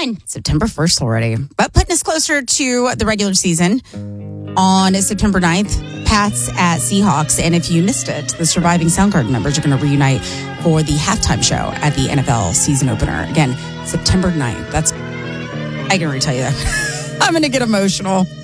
fine. September 1st already. But putting us closer to the regular season on September 9th, Pats at Seahawks. And if you missed it, the surviving Soundgarden members are going to reunite for the halftime show at the NFL season opener. Again, September 9th. I can already tell you that. I'm going to get emotional.